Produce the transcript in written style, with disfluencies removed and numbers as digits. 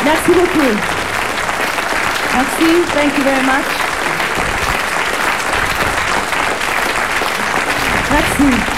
Merci beaucoup. Merci, thank you very much. Merci.